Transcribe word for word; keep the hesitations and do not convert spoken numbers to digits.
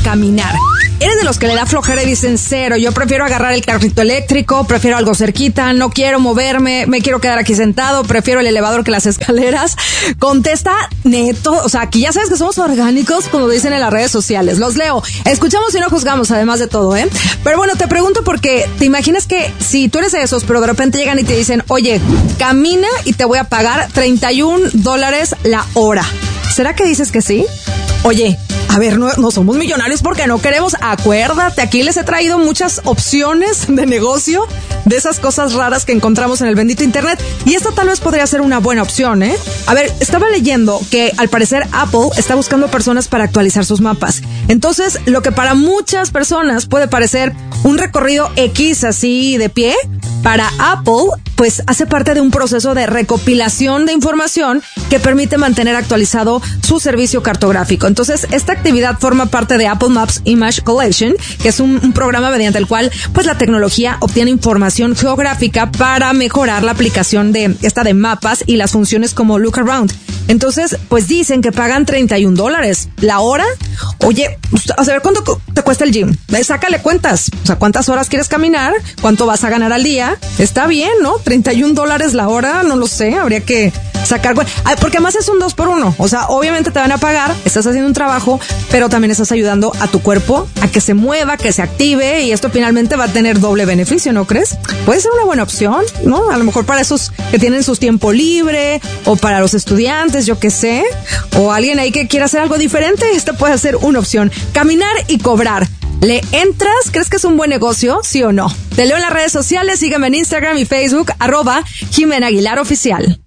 caminar. ¿Eres de los que le da flojera y dicen cero? Yo prefiero agarrar el carrito eléctrico, prefiero algo cerquita, no quiero moverme, me quiero quedar aquí sentado, prefiero el elevador que las escaleras. Contesta neto, o sea, aquí ya sabes que somos orgánicos, como dicen en las redes sociales. Los leo, escuchamos y no juzgamos, además de todo, ¿eh? Pero bueno, te pregunto porque te imaginas que si tú eres de esos, pero de repente llegan y te dicen, oye, camina y te voy a pagar treinta y un dólares la hora. ¿Será que dices que sí? Oye, a ver, no, no somos millonarios porque no queremos. Acuérdate, aquí les he traído muchas opciones de negocio de esas cosas raras que encontramos en el bendito internet. Y esta tal vez podría ser una buena opción, ¿eh? A ver, estaba leyendo que al parecer Apple está buscando personas para actualizar sus mapas. Entonces, lo que para muchas personas puede parecer un recorrido X así de pie, para Apple, pues hace parte de un proceso de recopilación de información que permite mantener actualizado su servicio cartográfico. Entonces, esta actividad forma parte de Apple Maps Image Collection, que es un, un programa mediante el cual, pues, la tecnología obtiene información geográfica para mejorar la aplicación de esta de mapas y las funciones como Look Around. Entonces, pues dicen que pagan treinta y un dólares la hora. Oye, a ver, ¿cuánto te cuesta el gym? Sácale cuentas. O sea, ¿cuántas horas quieres caminar? ¿Cuánto vas a ganar al día? Está bien, ¿no? treinta y un dólares la hora, no lo sé, habría que sacar... Ay, porque además es un dos por uno. O sea, obviamente te van a pagar, estás haciendo un trabajo, pero también estás ayudando a tu cuerpo a que se mueva, que se active, y esto finalmente va a tener doble beneficio, ¿no crees? Puede ser una buena opción, ¿no? A lo mejor para esos que tienen su tiempo libre, o para los estudiantes, yo qué sé, o alguien ahí que quiera hacer algo diferente, esta puede ser una opción. Caminar y cobrar. ¿Le entras? ¿Crees que es un buen negocio? ¿Sí o no? Te leo en las redes sociales, sígueme en Instagram y Facebook, arroba Jimena Aguilar Oficial.